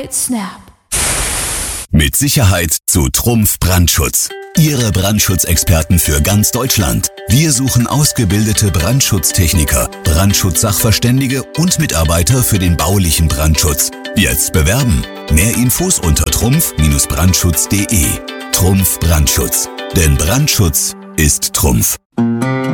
Snap. Mit Sicherheit zu Trumpf Brandschutz. Ihre Brandschutzexperten für ganz Deutschland. Wir suchen ausgebildete Brandschutztechniker, Brandschutzsachverständige und Mitarbeiter für den baulichen Brandschutz. Jetzt bewerben. Mehr Infos unter trumpf-brandschutz.de. Trumpf Brandschutz. Denn Brandschutz ist Trumpf.